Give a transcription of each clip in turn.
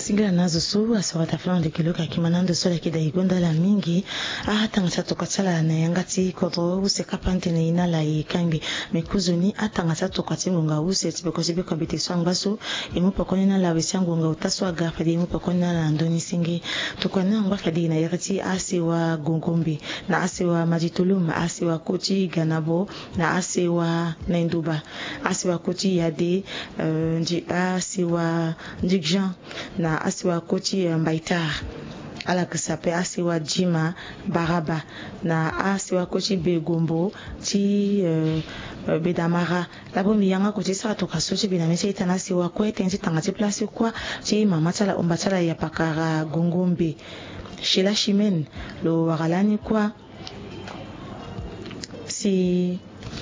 Singila nazo su asawata fulani kiloka kimanando sola kidaigonda la mingi atanga satoka tsala na yangati kodo use kapante ne inala ikambi mekuzuni atanga satoka timunga use tibekozibe kabite swangaso imupakoni na la wesangu nga utaswa gafa di imupakoni na ndoni singi tukwana ngwa fadi na yakati ase wa gongombe na ase wa majituluma ase wa koti ganabo na ase wa nainduba ase wa koti yade nji ase wa njigjan na asiwa koti mbaitar ala kisape asiwa jima baraba na asiwa koti begombo ti bedamara labo miyanga koti sa to kasochi bina mese itana siwa ko etenzi tangati place kwa ti mama tala ombatala ya pakara gongombe shila shimen lo wagalani kwa si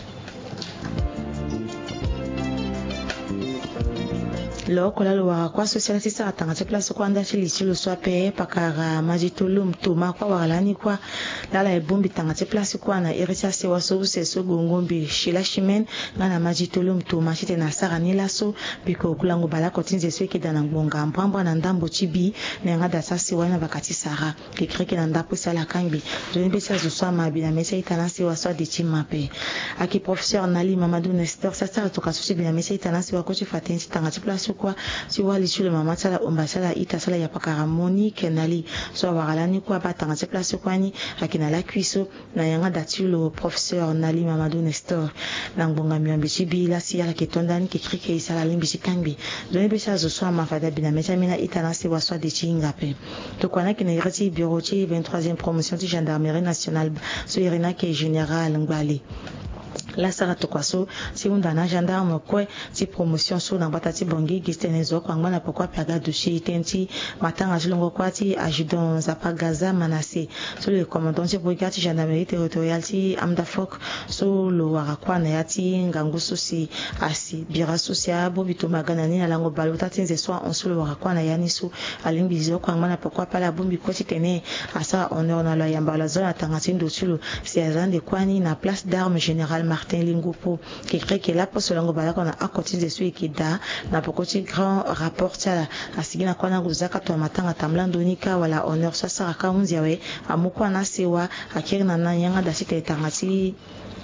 loko la lo kwa sociality sa tangati place kwa nda chili chilo swape pakara majitulum tuma kwa walani kwa lala ebombi tangati place kwa na irisa se waso se so gongombi shila shimen na majitulum tuma chite na sara nila so biko kulango bala kotinze sweke dana ngonga mpamba na ndambo chibi na ngada sasi wana bakati sara kikreke na ndapo sala kambi doni besa zo swama bina mesa itanasi waswa de chimape aki professeur Nali Mamadou Nestor sasa to kasochi bina mesa itanasi wakochi fatensi tangati place kwa si wali chule mama sala ombasala ita sala ya pakara Monique Nali so wagalani kwa batanga se place kwani akina la cuiso na yanga datulo professeur Nali Mamadou Nestor na ngonga miambichi bila si ala ketondani kikrike isala limbichi kambi doni besa zo so mafada bina mesa mina ita na se waswa de chinga pe to kwana kina irati bureau chi 23e promotion de gendarmerie nationale so irina ke général Ngbali la sara to kwaso si unda na gendarme kwe ti promotion so na batati bongi gistenezo kwa ngana pokwa paga dossier tenti matanga jilongo kwa ti adjudant Zapagaza Manase so le commandant ti brigade gendarmerie territoriale ti Amdafok so lo wara kwa na yati ngangu so si asi bira socia bobito magana ni alango balota tinze so on so lo wara kwa na yani so alimbizo kwa ngana pokwa pala bombi ko ti tene asa honneur na lo yamba la zone atangati ndo chulo si azande kwani na place d'armes général Martin Lingopo qui crée que la poste lango bala kona a côté de celui qui da na pokoti grand rapport tala asigina kwana guzaka to matanga tamlando nika wala honneur sasa ka unzi yawe amukwa na sewa akirina na yanga da site tangati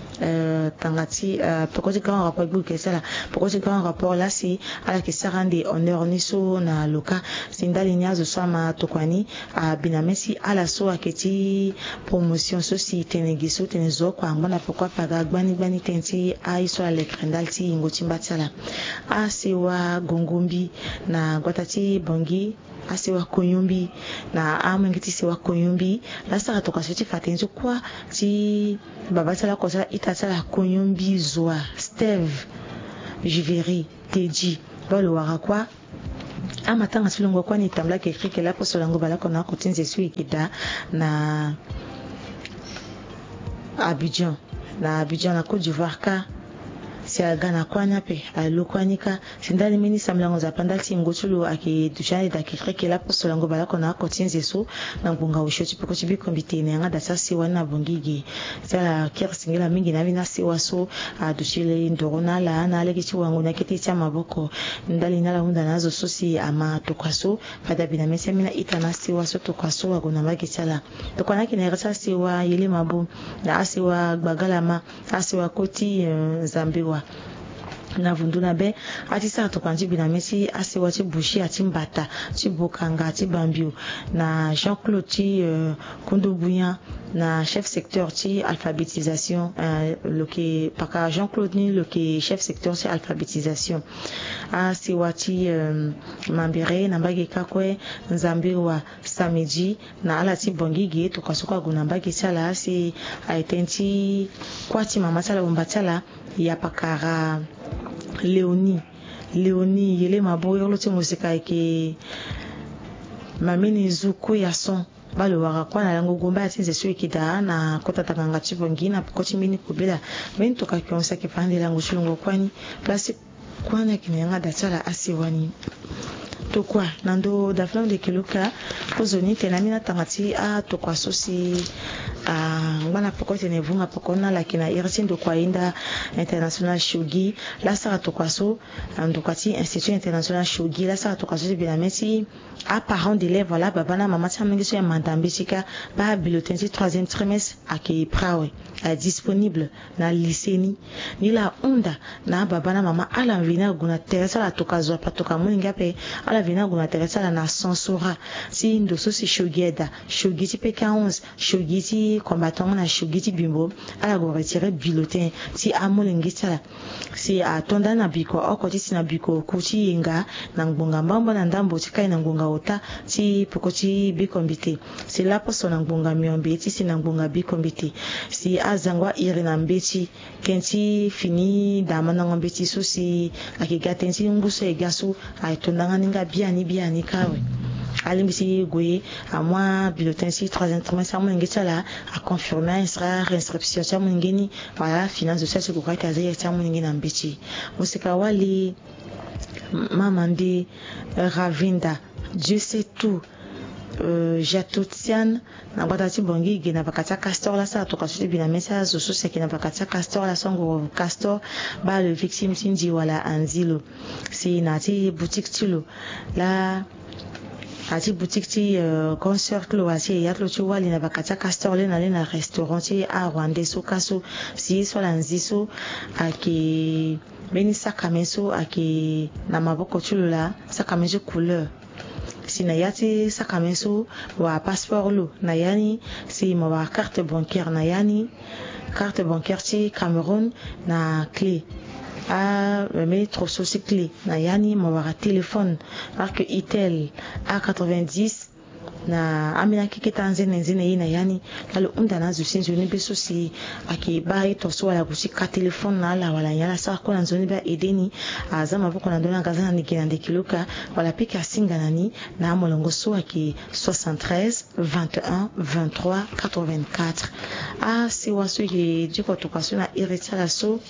tangati pokoti grand rapport buke sala pokoti grand rapport là si ala ki sarande honneur niso na loka sindali nyazo sama tokwani a binamesi ala so aketi promotion so si tenegiso tenezo kwa ngona pokwa paga gbani tenti aiso ale krendalti ngoti mbatsala asiwa gongombi na gwatati bongi asiwa konyumbi na amengiti siwa konyumbi la sara to kasoti fatenzo kwa ti babatala kosa itasala konyumbi zwa Steve Jiveri Teji balo wara kwa amatanga silongo kwa ni tambla ke krike la poso lango bala kona kotinze sui kida na Abidjan na Côte d'Ivoire ka si agana kwanya pe alokwanika sindali mini samlango za pandati ngotulo aki dushani da kikreke la poso lango bala kona kotinze so na ngunga ushoti poko chibi kombite ne nga data si wana bongigi sala kir singila mingi na bina si waso adushile ndorona la na lekichi wangu na kiti cha maboko ndali nala hunda nazo sosi ama tokwaso fada bina mese mina itana si waso tokwaso agona magi sala tokwana kina rasa si wa yele mabu na asi wa gbagalama asi wa koti zambiwa na vunduna be ati sa to kanji bina mesi asi wati bushi ati mbata ti bokanga ati bambiu na Jean-Claude ti Kondobuya na chef secteur ti alphabétisation le qui paka Jean-Claude ni le qui chef secteur ti alphabétisation asi wati mambere na mbagi kakwe nzambi wa samedi na ala ti bongigi to kasoka guna mbagi sala asi aitenti kwati mama sala bombatala ya pakara Léonie yele maboyo loti musika ke mamini zuko ya son balo waka kwa na lango gomba atinze sui kida na kota takanga chibongi na pokoti mini kubela bento ka kyonsa ke fande lango chulungo kwani place kwana kinyanga datala asiwani to kwa nando daflan de kiluka kozoni tenamina tangati a to kwa sosi ngwana pokote ne vunga pokona lakina irsin do kwa inda international shugi la sara to kwa so ndokati institut international shugi la sara to kwa so bien merci à parents d'élèves voilà babana mama tsamingi so ya mandambisika ba bulletin du 3e trimestre aki prawe disponible na lycée ni la onda na babana mama ala vina guna teresa la tokazo patoka muninga pe ala vina guna teresa la na sensora si ndoso si shugeda shugiti PK11 shugiti combattant na shugiti bimbo ala go retirer bulletin si amolingi sala si atonda na biko okoti si na biko kuti inga na ngbonga mbambo na ndambo tikai na ngbonga ota si pokoti bikombite si lapo so na ngbonga miombe ti si na ngbonga bikombite si azangwa irina mbeti kenti fini dama na ngombeti so si akigatensi nguso egaso aitondanga ninga biani kawe alimbisi goye à moi bulletin si 3e trimestre à mon ngetsala a confirmer sera inscription cha mon ngeni voilà finance de ça c'est quoi kaza ya cha mon ngeni na mbeti musika wali mamandi Ravinda Dieu sait tout Jatotian na batati bongi gena bakata castor la sa to kasudi bina message zo so sekina bakata castor la songo castor ba le victime tindi wala anzilo si nati boutique tilo la ati boutique ti concert lo ati yatlo ti wali na bakata castor le na restaurant ti a Rwanda so kaso si so la nziso aki beni sakamenso aki na maboko tilo la sakamenso couleur si na yati sakamenso wa passeport lo na yani si ma wa carte bancaire na yani carte bancaire ti Cameroun na clé mettre sur ce clé na yani ma wa téléphone marque Itel A90 na amina kikita nzene ina yani lalo unda na zusinzo ni beso si aki bai to so wala kusi ka telephone na la wala yala sa ko na nzoni ba edeni azama boko na ndona ngazana nikina ndekiluka wala pika singa nani na molongo so aki 73 21 23 84 si waso ki diko tokasuna iretala so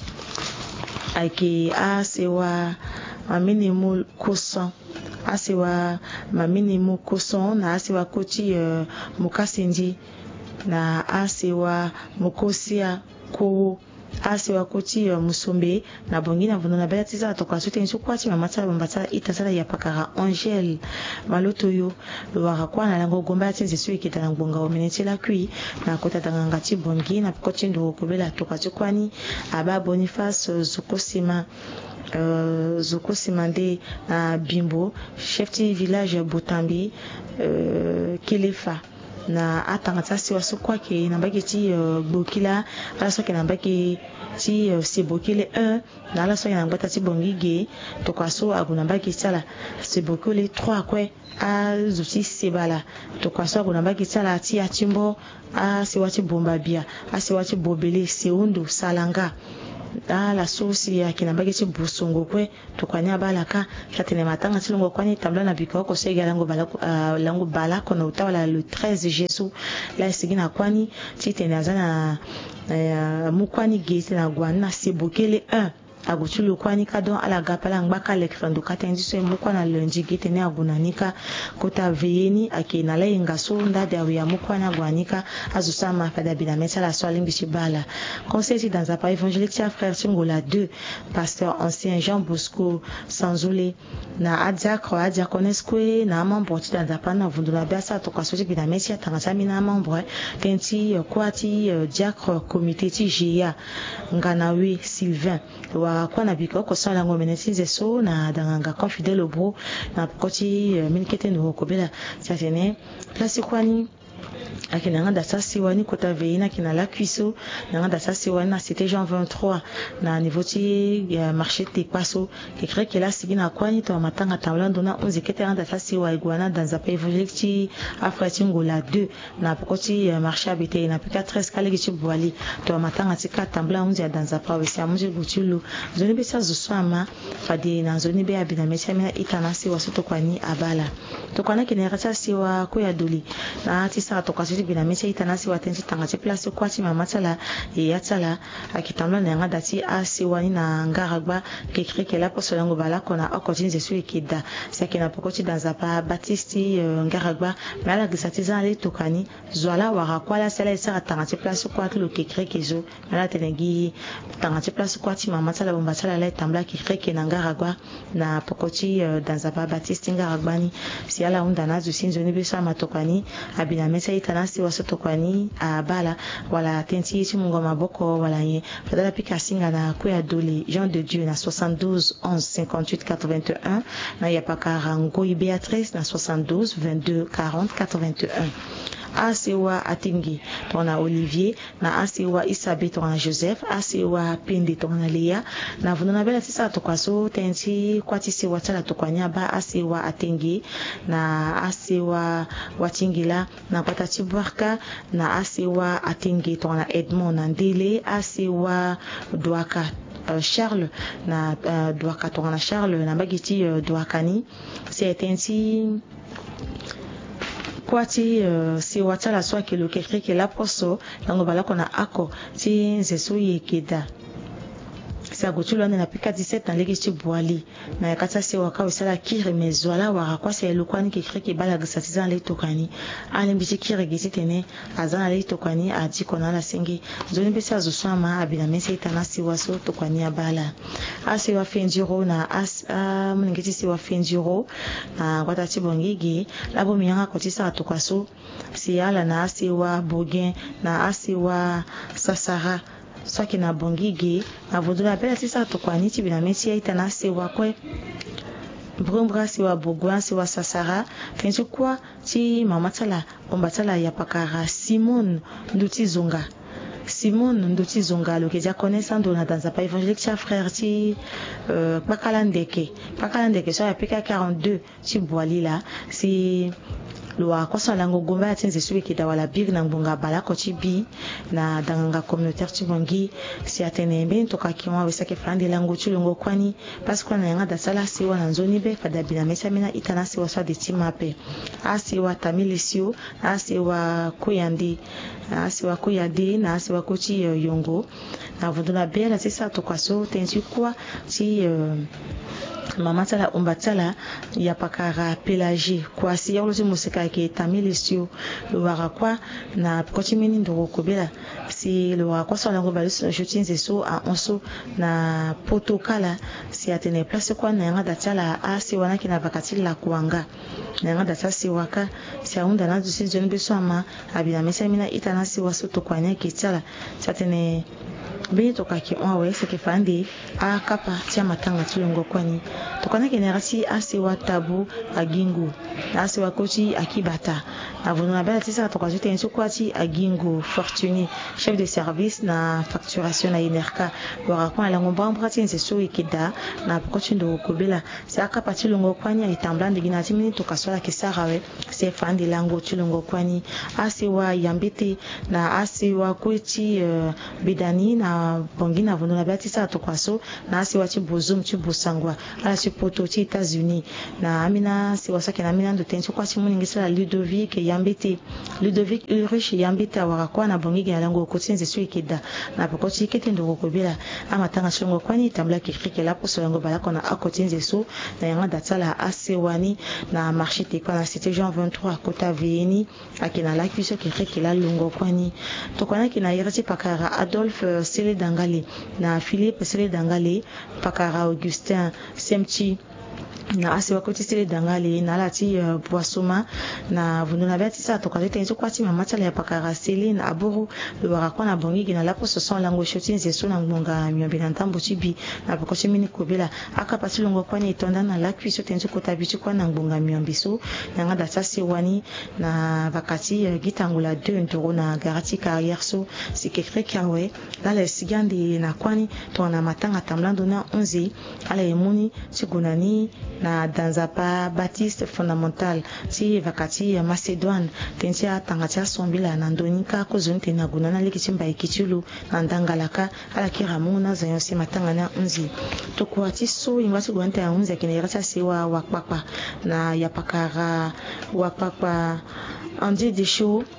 aki sewa minimum kosan asewa maminimu koson na asewa koti mukasendi na asewa mukosia ko asewa koti musombe na bongina vono na bela tiza toka sote nso kwati mamata mbata itasala ya pakara Angel maloto yo lwaka kwa na lango gomba tinze so ikita na ngbonga omenete la kui na kota tanganga ti bongi na pokoti ndo kobela toka kwani aba Boniface zukosima Zoko Simande na Bimbo chef du village Botambi Kelefa na atangata si waso kwa ke na baki ti bokila ala so ke na baki ti sebokile 1 na ala so ke na ngata ti bongige to kwaso aguna baki sala sebokile 3 kwe a zuti sebala to kwaso aguna baki sala ti atimbo a sewati bomba bia a sewati bobele seundo salanga la sosi ya kinambaki ti busongo kwe to kwanya balaka chatene matanga ti longo kwani tabla na biko ko sega lango bala kono utawala le 13 Jesu la sigina kwani ti tene azana mukwani gate na gwana sebokele 1 agutulu kwani kadon ala gapala ngbaka lekrando katenzi so mukwana lundi gite ne agunanika kota veyeni akina la ingaso ndade ya mukwana gwanika azusama fada bina mesa la swali mbishibala conseil dans un pays évangélique tia frère Tingola 2 pasteur ancien Jean Bosco Sanzoulé na adia konesque na membre ti dans pana vundula biasa to kwaso bina mesa tangata mina membre tenti kwati diacre comité ti GIA nganawi Sylvain kwa na biko ko sala ngomene tinze so na danganga confidel obro na pokoti minikete ndo kobela tsatene place kwani akina nganda sasi wani kota veina kina la cuiso na nganda sasi wani na c'était Jean 23 na niveau ti marché te paso que crée que la sigina kwani to matanga tawlando na 11 kete nganda sasi wa iguana dans un pays évangélique ti Afrique Tingola 2 na pokoti marché habité na pika 13 kalegi ti boali to matanga ti katambla 11 dans un province amuji butulu zoni be sa zosama fadi na zoni be abina mesia mina itana si wasoto kwani abala to kwana kina rata si wa ko ya doli na ti sa to kwasiti binamisi itanasi watensi tangati place kwati mamatala yatsala akitambla na yanga dati asiwani na ngaragba kekrike la posolango balakona okotinze su ikida sakina pokoti danzapa Batisti ngaragba mala gisatiza le tokani zwala warakwala sala isa tangati place kwati lo kekrike zo mala tenegi tangati place kwati mamatala bombatala la tambla kekrike na ngaragba na pokoti danzapa Batisti ngaragbani siala undana zusinzo ni bisa matokani abina mesa itanasi wasotokani abala wala tenti yichi mungo maboko wala ye fadala pika singa na kuya doli Jean de Dieu na 72 11 58 81 na yapaka Ngoi Béatrice na 72 22 40 81 Asewa Atingi tona Olivier na Asewa Isabe tona Joseph Asewa Pindi tona Leia na vunona bela tisa tokwaso tenti kwati sewa tsala tokwanya ba Asewa Atingi na Asewa Watingila na kwata Chibuarka na Asewa Atingi tona Edmond na Ndele Asewa Douaka Charles na Douaka tona Charles na bagiti Douakani c'est kwati si watala swa kilo kekrike la poso nango balako na ako ti nzesu yekeda sa gochulwa na pika 17 na leki ti boali na yakata se waka usala kire mezwala wara kwa se lukwani kekrike bala gisatiza le tokani ale mbiti kire gisitene azana le tokani ati kona la sengi zoni besa zusama abina mese itanasi waso tokani abala asi wa fenjiro na muningiti si wa fenjiro na kwata ti bongigi labo miyanga kotisa tokwaso si ala na asi wa bogen na asi wa sasara swaki na bongigi na vodula bela sisa tokwani ti bina mesi itana sewa kwe mbrumbra siwa bogwa siwa sasara tenzi kwa ti mamatala ombatala ya pakara Simone Nduti Zonga lo keja connaissant na dans pa évangélique cha frère ti pakala ndeke so ya pika 42 ti boalila si loa kosa lango gomba tinze suwe kida wala big na ngbonga bala ko chibi na danganga communautaire chibongi si atene mbe toka kiwa wesa ke frandi lango chulongo kwani parce qu'on a yanga da sala siwa na nzoni be fada bina mesa mina itana siwa so de timape asiwa tamilisio asiwa kuyandi na asiwa kochi yongo na vunduna bela sisa tokaso tenzi kwa ti mamatala umbatala ya pakara Pélagie kwa si yolo si musika ke tamilisio lo wara kwa na kochimini ndo kobela si lo wara kwa sala ngo balusi shotinze so a onso na potokala si atene place kwa na yanga datala asi wana kina vakati la kuanga na yanga datasa si waka si aunda na dusi jeni beso ama abina mesa mina itana si waso to kwanya kitala si atene bini toka ki onwe se ke fandi a kapa tia matanga tulongo kwani tokana generasi asiwa tabu agingu asiwa kochi akibata avona bela tisa toka jete nso kwati agingu fortuné chef de service na facturation na inerka wara kwa la ngomba mprati nse so ikida na kochi ndo kobela se akapa tulongo kwani itambla ndingina timini toka sola kisarawe se fandi lango tulongo kwani asiwa yambiti na asiwa kochi bidani na bongina vununa batisa tokwaso na asiwa chi bozum chi busangwa ala chi poto chi États-Unis na amina siwa sake na amina ndo tencho kwa chi muningisa Ludovic Ulrich yambita warakwa na bongi ya lango kotinze su ikida na pokoti kete ndo kobela amatanga shongo kwani tambla kifrike la poso yango balako na akotinze su na yanga datala asiwani na marché tekwa na cité Jean 23 kota Vieni akina la kiso kifrike la lungo kwani tokwana kina yerati pakara Adolphe Sele Dangale na Philippe Sele Dangale pakara Augustin Semchi na asiwa koti Sele Dangale na lati Boisoma na vununa bati sa toka tenzo kwati mamatala ya pakara Sele na aburu lo warakwa na bongi na la poso son lango shoti nzeso na ngonga myombe na ntambo chibi na pokoshe mini kobela aka pasi longo kwani itonda na la kuiso tenzo kota bichi kwa na ngonga myombe so na ngada sasi wani na vakati gitangula 2 ndoro na garati carrière so sikekre kawe dala sigandi na kwani tona matanga tamlando na 11 ala emuni sigunani na danzapa Baptiste fondamental si vakati Macédoine tentia tangatia sombila na ndonika ko zonte na gunana likichimba ikichulu na ndangalaka ala kiramu na zanyo si matanga na 11 tokwati so ingwati gwante ya 11 kinirata siwa wakpakpa na yapakara wakpakpa andi de show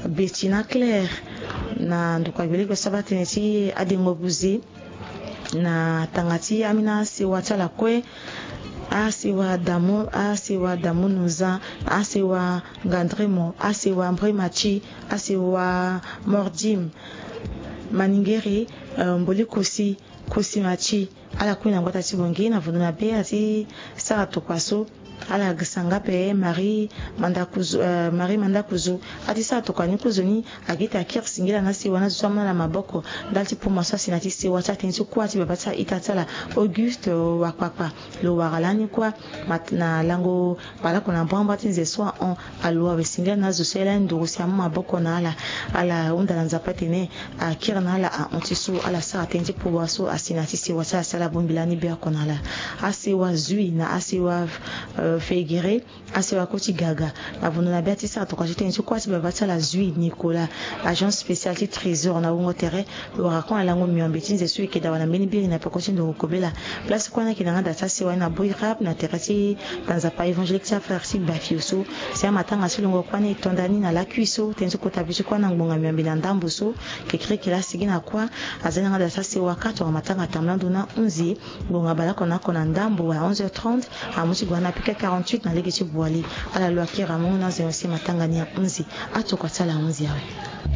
Bettina Claire na ndukabili kwa sabati neti adengobuzi na tangati amina siwa chala kwe asiwa damu nuza asiwa ngandremo asiwa mbremachi asiwa mordim maningeri mboli kosi machi ala kwina ngota tibongi na vununa be ati sara tokwaso ala gisanga pe Marie Mandakuzu ati sa tokani kuzoni agita kir singila nasi wana zama na maboko dalti pour masa sinati si wacha tensu kwati babata itatala Auguste wakpapa lo wagalani kwa matna lango bala kuna mbamba tinze soa on alwa besingila na zosela ndurusi ya maboko na ala unda na zapatene akira na ala ontisu ala sa tenji pour waso asinati si wacha sala bombilani be akonala asiwa zui na asiwa Fegere asiwa koti gaga avununa beati sa to kwajite nti kwati babata la zui Nicolas agence spéciale trésor na wongo terre lo rakon ala ngo miombe tinze sui ke dawana meni biri na pekoti ndo kobela place kwana kinanga data siwa na boy rap na terati dans pa évangélique sa frère si bafioso c'est matanga silongo kwana itondani na la cuiso tenzo kota biso kwana ngbonga miombe na ndambuso ke crée que la sigina kwa azana data siwa kato matanga tamlando na 11 ngonga bala kona ndambo à 11h30 amusi gwana pika 48 na legi boali ala loi qui ramon na zéro matangani ya 11 atoko tsala 11 yawe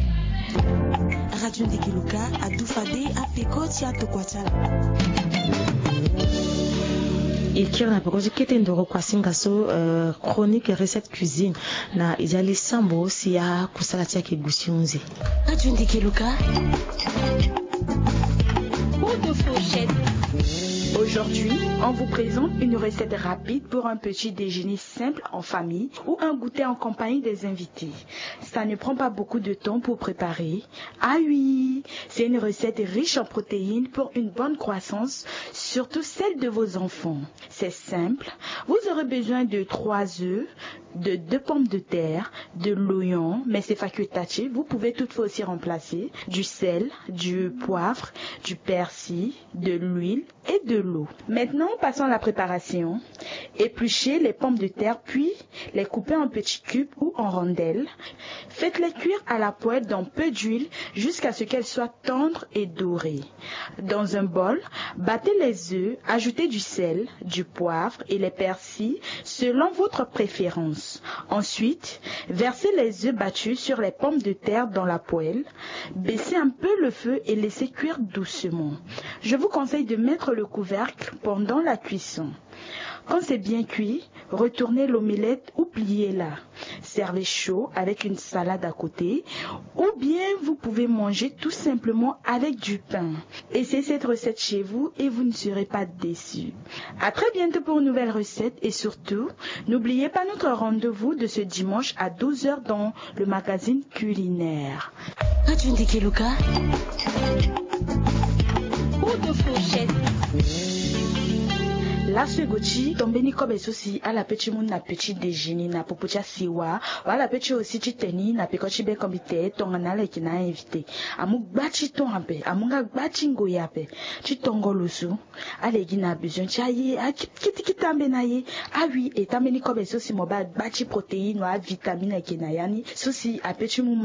Radio Ndikiluka adufade apekoti atoko tsala ikira na pekoti kete ndoro kwa singaso chronique recette cuisine na ijali sambo si ya kusala tia kigusi 11 Radio Ndikiluka Aujourd'hui, on vous présente une recette rapide pour un petit déjeuner simple en famille ou un goûter en compagnie des invités. Ça ne prend pas beaucoup de temps pour préparer. Ah oui, c'est une recette riche en protéines pour une bonne croissance, surtout celle de vos enfants. C'est simple. Vous aurez besoin de 3 œufs, de 2 pommes de terre, de l'oignon, mais c'est facultatif. Vous pouvez toutefois aussi remplacer du sel, du poivre, du persil, de l'huile et de l'eau. Maintenant, passons à la préparation. Épluchez les pommes de terre puis les coupez en petits cubes ou en rondelles. Faites-les cuire à la poêle dans peu d'huile jusqu'à ce qu'elles soient tendres et dorées. Dans un bol, battez les œufs, ajoutez du sel, du poivre et les persils selon votre préférence. Ensuite, versez les œufs battus sur les pommes de terre dans la poêle. Baissez un peu le feu et laissez cuire doucement. Je vous conseille de mettre le couvercle pendant la cuisson. Quand c'est bien cuit, retournez l'omelette ou pliez-la. Servez chaud avec une salade à côté ou bien vous pouvez manger tout simplement avec du pain. Essayez cette recette chez vous et vous ne serez pas déçus. À très bientôt pour une nouvelle recette et surtout, n'oubliez pas notre rendez-vous de ce dimanche à 12h dans le magazine culinaire. Radio Ndikiluka. La Gochi, tombeni kobe sosi ala pechi mun na pechi déjeuner na popocha siwa, wala pechi aussi chiteni na pekochi be komite tonga na leki na invité. Amu gbachi tongape, amunga gbachi ngoyape, chitongo lusu, alegi na besoin chaye, kitambe na ye, ah oui, et tambeni kobe sosi moba gbachi protéine wa vitamine kenayani, sosi a pechi mun